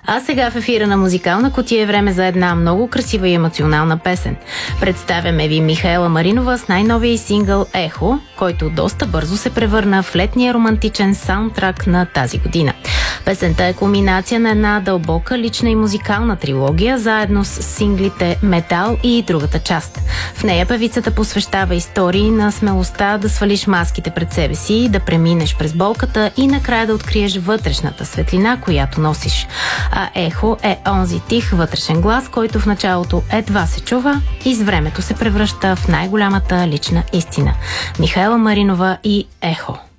А сега в ефира на Музикална кутия е време за една много красива и емоционална песен. Представяме ви Михаела Маринова с най-новия сингъл «Ехо», който доста бързо се превърна в летния романтичен саундтрак на тази година. Песента е кулминация на една дълбока лична и музикална трилогия, заедно с синглите «Метал» и другата част. В нея певицата посвещава истории на смелостта да свалиш маските пред себе си, да преминеш през болката и накрая да откриеш вътрешната светлина, която носиш. А «Ехо» е онзи тих вътрешен глас, който в началото едва се чува и с времето се превръща в най-голямата лична истина. Михаела Маринова и «Ехо».